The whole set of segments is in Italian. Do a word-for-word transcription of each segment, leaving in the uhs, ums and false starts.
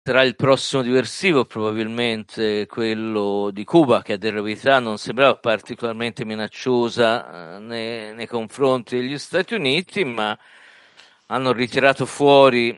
sarà il prossimo diversivo, probabilmente quello di Cuba, che a dire la verità non sembrava particolarmente minacciosa eh, nei, nei confronti degli Stati Uniti, ma hanno ritirato fuori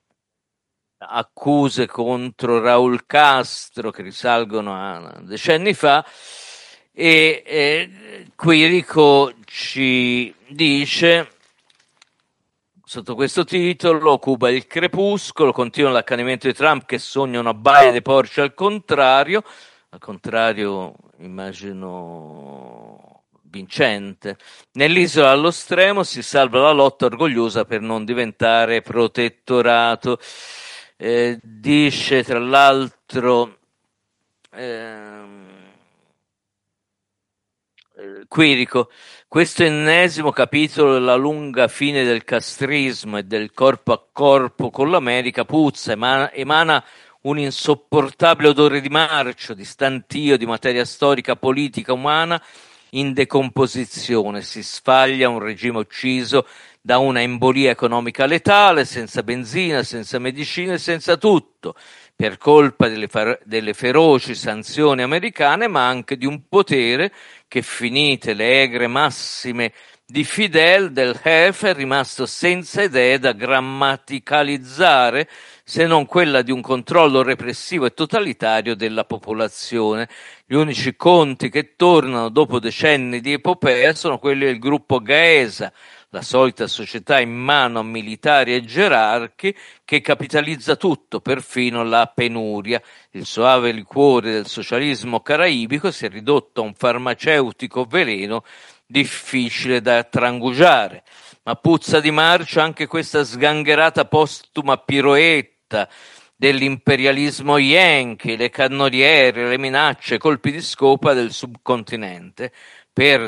accuse contro Raul Castro che risalgono a decenni fa e eh, Quirico ci dice sotto questo titolo: Cuba è il crepuscolo, continua l'accanimento di Trump che sogna una baia dei porci al contrario, al contrario immagino vincente. Nell'isola allo stremo si salva la lotta orgogliosa per non diventare protettorato. Eh, dice tra l'altro ehm, eh, Quirico, questo ennesimo capitolo della lunga fine del castrismo e del corpo a corpo con l'America puzza, emana, emana un insopportabile odore di marcio, di stantio, di materia storica, politica, umana in decomposizione. Si sfaglia un regime ucciso da una embolia economica letale, senza benzina, senza medicine, senza tutto, per colpa delle, far- delle feroci sanzioni americane, ma anche di un potere che, finite le egre massime di Fidel, del Jefe, è rimasto senza idee da grammaticalizzare, se non quella di un controllo repressivo e totalitario della popolazione. Gli unici conti che tornano dopo decenni di epopea sono quelli del gruppo Gaesa, la solita società in mano a militari e gerarchi che capitalizza tutto, perfino la penuria. Il soave liquore del socialismo caraibico si è ridotto a un farmaceutico veleno difficile da trangugiare. Ma puzza di marcio anche questa sgangherata postuma piroetta dell'imperialismo yankee, le cannoniere, le minacce, colpi di scopa del subcontinente. Per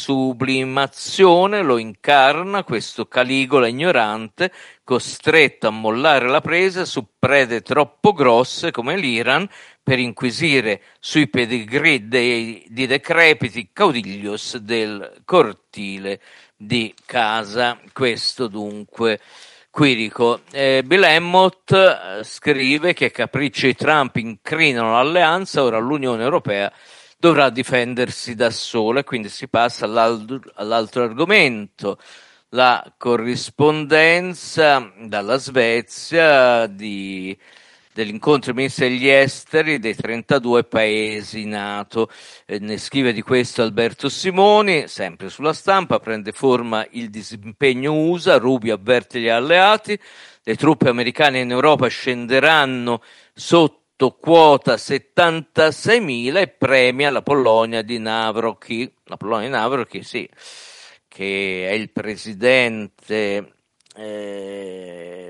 desublimazione lo incarna questo Caligola ignorante, costretto a mollare la presa su prede troppo grosse come l'Iran per inquisire sui pedigree dei, di decrepiti caudiglios del cortile di casa. Questo dunque Quirico. Eh, Bill Emmott eh, scrive che capricci di Trump incrinano l'alleanza, ora l'Unione Europea dovrà difendersi da sola, e quindi si passa all'altro, all'altro argomento, la corrispondenza dalla Svezia di, dell'incontro dei ministri degli esteri dei trentadue paesi NATO. Eh, ne scrive di questo Alberto Simoni, sempre sulla Stampa. Prende forma il disimpegno U S A, Rubio avverte gli alleati, le truppe americane in Europa scenderanno sotto quota settantaseimila e premia la Polonia di Nawrocki, la Polonia di Nawrocki, sì, che è il presidente eh,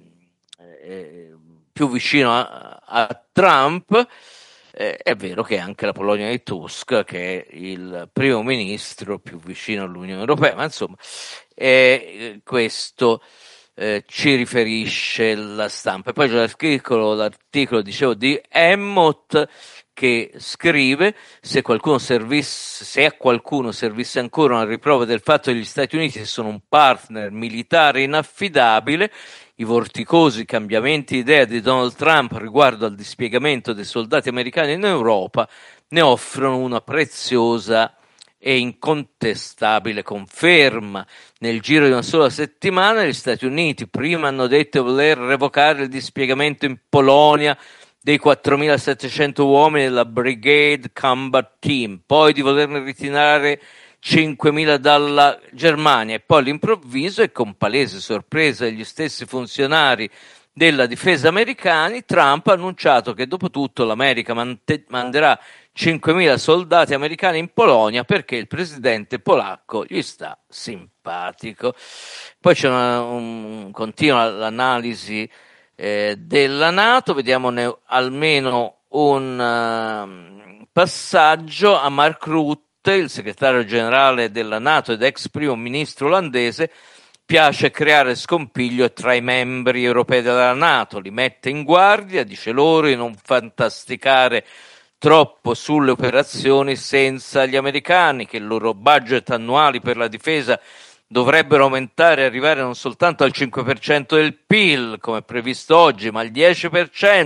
eh, più vicino a, a Trump. Eh, è vero che anche la Polonia di Tusk, che è il primo ministro più vicino all'Unione Europea, ma insomma, eh, questo eh, ci riferisce la Stampa. E poi c'è l'articolo, l'articolo dicevo, di Emmott, che scrive: se qualcuno servisse, se a qualcuno servisse ancora una riprova del fatto che gli Stati Uniti sono un partner militare inaffidabile, i vorticosi cambiamenti di idea di Donald Trump riguardo al dispiegamento dei soldati americani in Europa ne offrono una preziosa e incontestabile conferma. Nel giro di una sola settimana gli Stati Uniti prima hanno detto di voler revocare il dispiegamento in Polonia dei quattromilasettecento uomini della Brigade Combat Team, poi di volerne ritirare cinquemila dalla Germania, e poi all'improvviso e con palese sorpresa degli stessi funzionari della difesa americani, Trump ha annunciato che dopo tutto l'America mante- manderà cinquemila soldati americani in Polonia perché il presidente polacco gli sta simpatico. Poi c'è una, un, continua l'analisi eh, della NATO, vediamone almeno un uh, passaggio. A Mark Rutte, il segretario generale della NATO ed ex primo ministro olandese, piace creare scompiglio tra i membri europei della NATO, li mette in guardia, dice loro di non fantasticare troppo sulle operazioni senza gli americani, che il loro budget annuali per la difesa dovrebbero aumentare e arrivare non soltanto al cinque per cento del P I L, come previsto oggi, ma al dieci per cento.